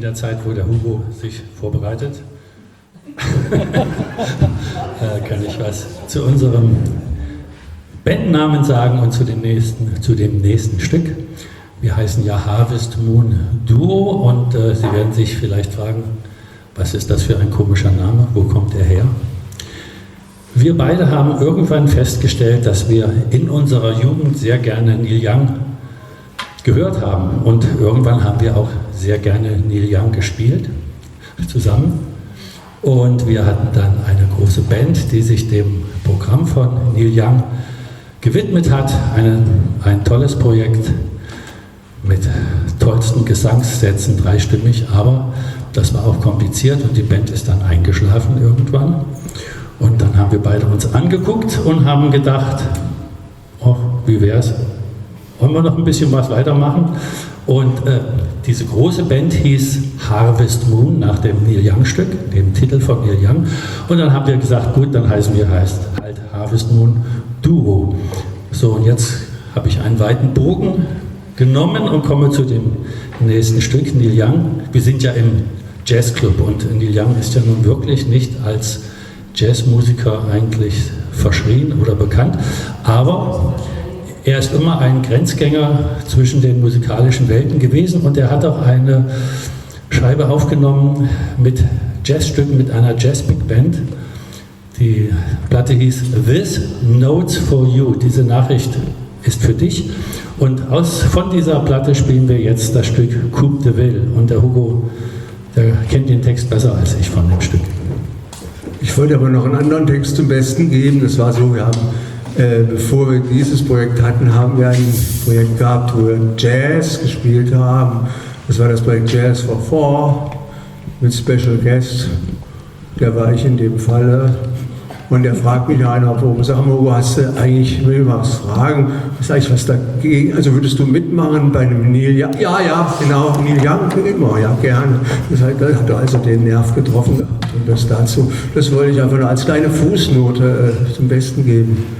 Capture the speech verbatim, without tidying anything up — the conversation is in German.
der Zeit, wo der Hugo sich vorbereitet, äh, kann ich was zu unserem Bandnamen sagen und zu dem nächsten, zu dem nächsten Stück. Wir heißen ja Harvest Moon Duo und äh, Sie werden sich vielleicht fragen, was ist das für ein komischer Name, wo kommt er her? Wir beide haben irgendwann festgestellt, dass wir in unserer Jugend sehr gerne Neil Young gehört haben und irgendwann haben wir auch sehr gerne Neil Young gespielt, zusammen. Und wir hatten dann eine große Band, die sich dem Programm von Neil Young gewidmet hat. Eine, ein tolles Projekt mit tollsten Gesangssätzen, dreistimmig, aber das war auch kompliziert und die Band ist dann eingeschlafen irgendwann. Und dann haben wir beide uns angeguckt und haben gedacht, oh, wie wär's? Wollen wir noch ein bisschen was weitermachen? Und äh, diese große Band hieß Harvest Moon nach dem Neil Young Stück, dem Titel von Neil Young. Und dann haben wir gesagt, gut, dann heißen wir heißt halt Harvest Moon Duo. So, und jetzt habe ich einen weiten Bogen genommen und komme zu dem nächsten Stück, Neil Young. Wir sind ja im Jazzclub und Neil Young ist ja nun wirklich nicht als Jazzmusiker eigentlich verschrien oder bekannt, aber er ist immer ein Grenzgänger zwischen den musikalischen Welten gewesen und er hat auch eine Scheibe aufgenommen mit Jazzstücken, mit einer Jazz-Big Band. Die Platte hieß This Notes for You. Diese Nachricht ist für dich. Und aus, von dieser Platte spielen wir jetzt das Stück Coupe de Ville. Und der Hugo, der kennt den Text besser als ich von dem Stück. Ich wollte aber noch einen anderen Text zum Besten geben. Das war so, wir haben, äh, bevor wir dieses Projekt hatten, haben wir ein Projekt gehabt, wo wir Jazz gespielt haben. Das war das Projekt Jazz for Four mit Special Guest. Der war ich in dem Falle. Und der fragt mich einer, wo, sag mal, wo hast du eigentlich, will ich mal was fragen, was ist eigentlich was dagegen, also würdest du mitmachen bei einem Neil Young? Ja, ja, genau, Neil Young, immer, ja, gerne. Das hat, das hat also den Nerv getroffen gehabt und das dazu, das wollte ich einfach nur als kleine Fußnote äh, zum Besten geben.